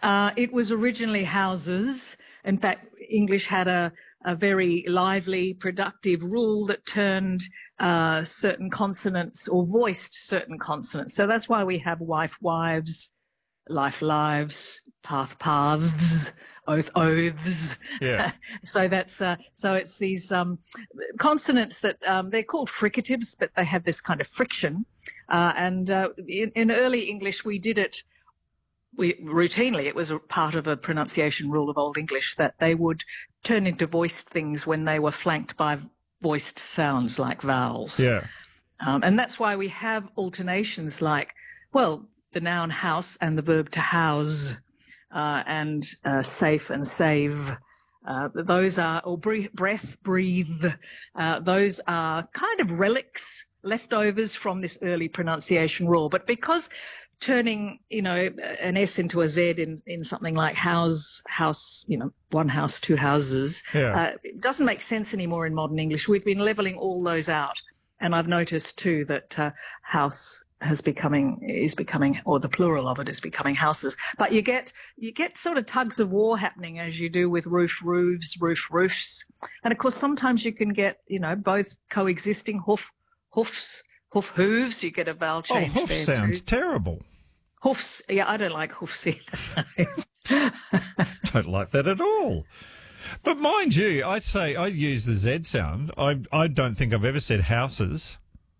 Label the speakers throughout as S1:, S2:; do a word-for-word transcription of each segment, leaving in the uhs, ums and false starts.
S1: Uh, it was originally houses. In fact, English had a, a very lively, productive rule that turned uh, certain consonants or voiced certain consonants. So that's why we have wife, wives, life, lives, path, paths, oath, oaths.
S2: Yeah.
S1: so that's uh, so it's these um, consonants that um, they're called fricatives, but they have this kind of friction. Uh, and uh, in, in early English, we did it. We routinely, it was a part of a pronunciation rule of Old English that they would turn into voiced things when they were flanked by voiced sounds like vowels.
S2: Yeah.
S1: Um, and that's why we have alternations like, well, the noun house and the verb to house, uh, and uh, safe and save. Uh, those are, or breathe, breath, breathe. Uh, those are kind of relics, leftovers from this early pronunciation rule. But because turning, you know, an S into a Z in, in something like house, house, you know, one house, two houses,
S2: Yeah.
S1: uh, it doesn't make sense anymore in modern English. We've been levelling all those out. And I've noticed too that uh, house has becoming is becoming, or the plural of it is becoming houses. But you get you get sort of tugs of war happening as you do with roof, roofs, roof, roofs, and of course sometimes you can get, you know, both coexisting hoof, hoofs, hoof, hooves. You get a vowel
S2: Oh,
S1: change
S2: hoof
S1: there
S2: sounds
S1: too.
S2: terrible.
S1: Hoofs, yeah, I don't like hoofs either.
S2: Don't like that at all. But mind you, I'd say I use the Z sound. I I don't think I've ever said houses.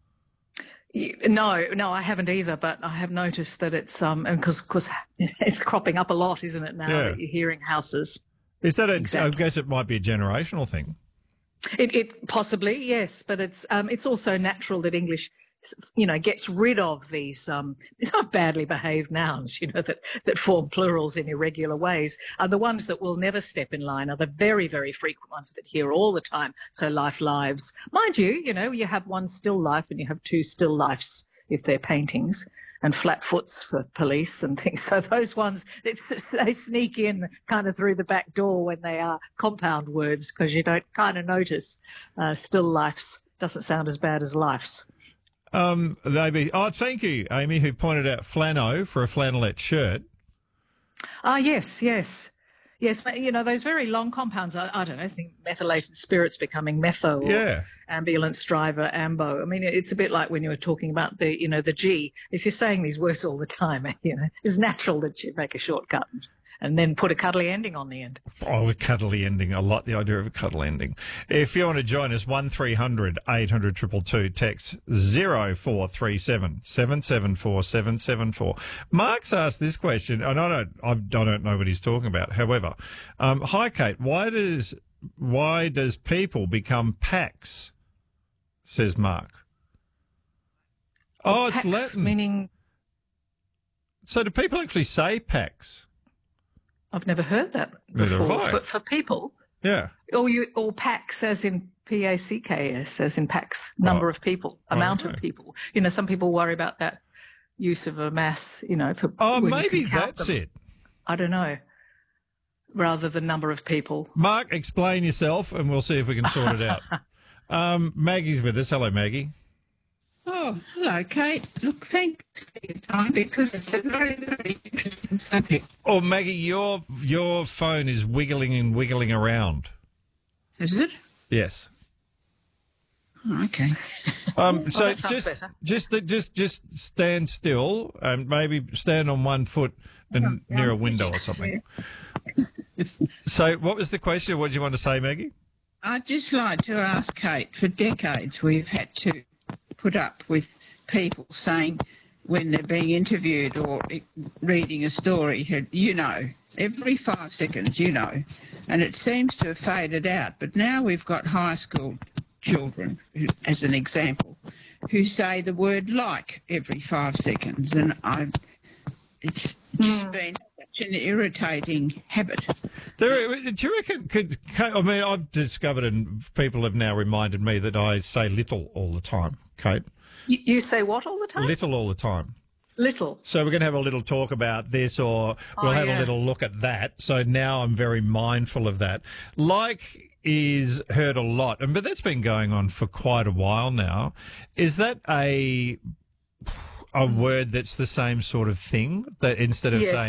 S1: No, no, I haven't either. But I have noticed that it's um, and because because it's cropping up a lot, isn't it now?
S2: Yeah.
S1: That you're hearing houses.
S2: Is that a?
S1: Exactly.
S2: I guess it might be a generational thing.
S1: It, it possibly, yes, but it's um, it's also natural that English, you know, gets rid of these um, it's not badly behaved nouns, you know, that, that form plurals in irregular ways. And the ones that will never step in line are the very, very frequent ones that hear all the time. So life, lives. Mind you, you know, you have one still life and you have two still lifes if they're paintings, and flat foots for police and things. So those ones, it's, they sneak in kind of through the back door when they are compound words, because you don't kind of notice uh, still lifes doesn't sound as bad as lifes.
S2: Um, they be. Oh, thank you, Amy, who pointed out flannel for a flannelette shirt.
S1: Ah, yes, yes. Yes, but, you know, those very long compounds, I, I don't know, I think methylated spirits becoming metho or
S2: Yeah.
S1: ambulance driver, ambo. I mean, it's a bit like when you were talking about the, you know, the G. If you're saying these words all the time, you know, it's natural that you make a shortcut and then put a cuddly ending on the end.
S2: Oh, a cuddly ending. I like the idea of a cuddle ending. If you want to join us, one three hundred eight hundred two two two, text zero four three seven seven seven four seven seven four. Mark's asked this question, and I don't, I don't know what he's talking about. However, um, hi, Kate, why does, why does people become packs? Says Mark. Oh, it's
S1: Pax,
S2: Latin.
S1: meaning,
S2: So do people actually say packs?
S1: I've never heard that
S2: Neither have
S1: before.
S2: I.
S1: For, for people,
S2: Yeah.
S1: or you, or packs as in P A C K S, as in packs, number
S2: Oh.
S1: of people, amount
S2: Okay.
S1: of people. You know, some people worry about that use of a mass, you know, for
S2: Oh,
S1: when you
S2: maybe
S1: can count
S2: that's
S1: them.
S2: it.
S1: I don't know. Rather than number of people.
S2: Mark, explain yourself, and we'll see if we can sort it out. Um, Maggie's with us. Hello, Maggie.
S3: Oh, hello, Kate. Look, thanks for your time because it's a very, very interesting subject.
S2: Oh, Maggie, your your phone is wiggling and wiggling around.
S3: Is it?
S2: Yes.
S3: Oh, okay.
S2: Um, so
S1: that sounds
S2: just,
S1: better.
S2: just just just stand still and maybe stand on one foot and near a window or something. So, what was the question? What did you want to say, Maggie?
S3: I'd just like to ask Kate, for decades we've had to put up with people saying when they're being interviewed or reading a story, you know, every five seconds, you know, and it seems to have faded out. But now we've got high school children, who, as an example, who say the word like every five seconds, and I, it's just been such an irritating habit.
S2: There, do you reckon? Could, I mean, I've discovered, and people have now reminded me that I say little all the time, Kate.
S1: You, you say what all the time?
S2: Little all the time.
S1: Little.
S2: So we're going to have a little talk about this, or we'll
S1: Oh,
S2: have
S1: yeah.
S2: a little look at that. So now I'm very mindful of that. Like is heard a lot, and but that's been going on for quite a while now. Is that a a word that's the same sort of thing, that instead of
S1: Yes.
S2: saying